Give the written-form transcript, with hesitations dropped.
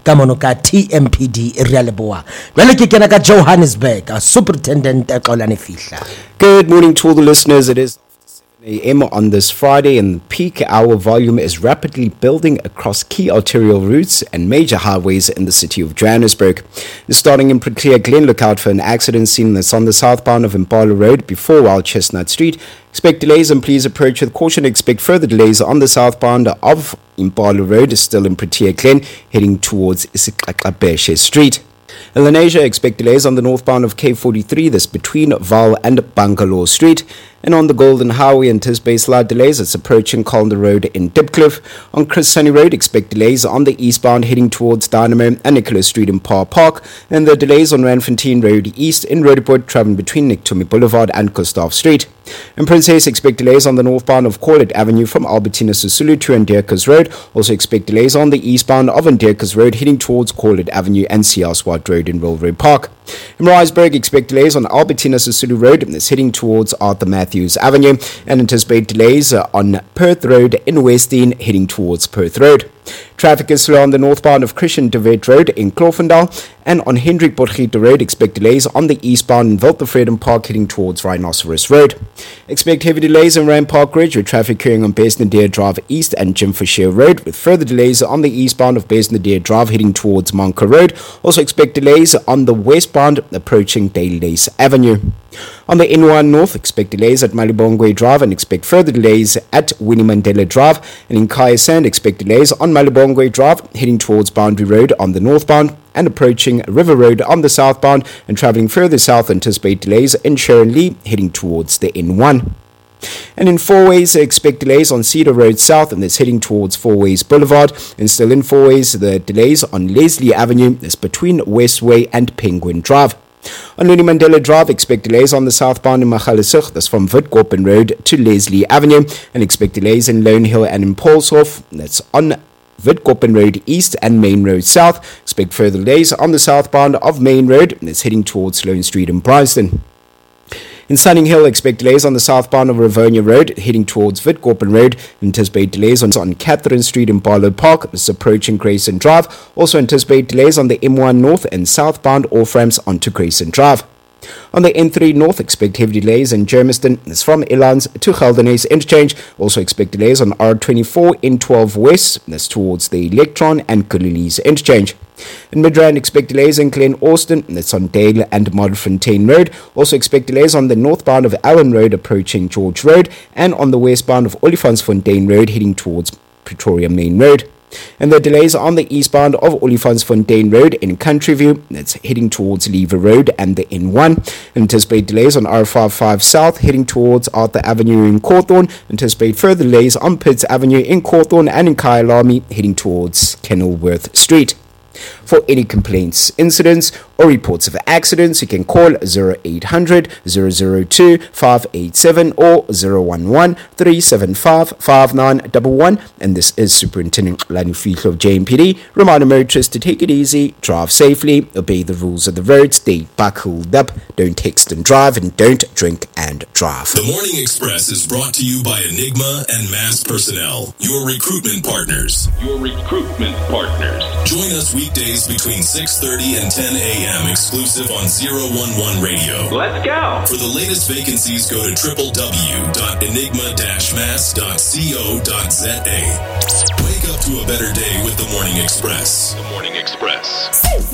ka mono ka TMPD re a leboa. Jwale ke kena ka Johannesburg, Superintendent Xolani Fihla. Good morning to all the listeners. It is a.m. on this Friday, and peak hour volume is rapidly building across key arterial routes and major highways in the city of Johannesburg. Starting in Protea Glen, look out for an accident scene that's on the southbound of Impala Road before Wild Chestnut Street. Expect delays and please approach with caution. Expect further delays on the southbound of Impala Road, still in Protea Glen, heading towards Isiqaqabeshe Street. In Lenasia, expect delays on the northbound of K43, this between Val and Bangalore Street. And on the Golden Highway, anticipate slight delays. It's approaching Colander Road in Dipcliffe. On Chris Sunny Road, expect delays on the eastbound heading towards Dynamo and Nicholas Street in Park. And the delays on Randfontein Road East in Roodepoort, traveling between Nictomi Boulevard and Gustav Street. In Princess, expect delays on the northbound of Corlett Avenue from Albertina Sisulu to Ndierkas Road. Also expect delays on the eastbound of Ndierkas Road heading towards Corlett Avenue and C.R. Swart Road in Railway Park. In Maritzburg, expect delays on Albertina Sisulu Road that's heading towards Arthur Matthews Avenue, and anticipate delays on Perth Road in Westdean heading towards Perth Road. Traffic is slow on the northbound of Christian de Wet Road in Cloofendal, and on Hendrik Potgieter Road, expect delays on the eastbound in Wiltevreden Park heading towards Rhinoceros Road. Expect heavy delays on Rand Park Ridge with traffic occurring on Besnadeer Drive East and Jim Fisher Road, with further delays on the eastbound of Besnadeer Drive heading towards Monka Road. Also expect delays on the westbound approaching Dalylace Avenue. On the N1 North, expect delays at Malibongwe Drive and expect further delays at Winnie Mandela Drive. And in Kaya Sand, expect delays on Malibongwe Drive heading towards Boundary Road on the northbound and approaching River Road on the southbound, and travelling further south, anticipate delays in Sharon Lee heading towards the N1. And in Fourways, expect delays on Cedar Road South and that's heading towards Fourways Boulevard. And still in Fourways, the delays on Leslie Avenue is between Westway and Penguin Drive. On Winnie Mandela Drive, expect delays on the southbound in Magalieshoek, that's from Witkoppen Road to Leslie Avenue, and expect delays in Lone Hill and in Paulshof, that's on Witkoppen Road East and Main Road South. Expect further delays on the southbound of Main Road, and that's heading towards Sloane Street in Bryanston. In Sunning Hill, expect delays on the southbound of Rivonia Road, heading towards Witkoppen Road. Anticipate delays on Catherine Street in Barlow Park, this is approaching Grayson Drive. Also anticipate delays on the M1 North and southbound off-ramps onto Grayson Drive. On the N3 North, expect heavy delays in Germiston, that's from Elands to Geldenhuys Interchange. Also expect delays on R24 N12 West, that's towards the Electron and Gullies Interchange. In Midrand, expect delays in Glen Austin, that's on Dale and Modderfontein Road. Also expect delays on the northbound of Allen Road approaching George Road, and on the westbound of Olifantsfontein Road heading towards Pretoria Main Road. And the delays on the eastbound of Olifantsfontein Road in Countryview, that's heading towards Lever Road and the N1. Anticipate delays on R55 South heading towards Arthur Avenue in Cawthorne. Anticipate further delays on Pitts Avenue in Cawthorne and in Kyalami heading towards Kenilworth Street. For any complaints, incidents, or reports of accidents, you can call 0800 002 587 or 011 375 5911. And this is Superintendent Xolani Fihla of JMPD. Reminder motorists to take it easy, drive safely, obey the rules of the road, stay buckled up, don't text and drive, and don't drink and drive. The Morning Express is brought to you by Enigma and Mass Personnel, your recruitment partners. Join us weekdays between 6:30 and 10 a.m. exclusive on 011 Radio. Let's go! For the latest vacancies, go to www.enigma-mass.co.za. Wake up to a better day with The Morning Express.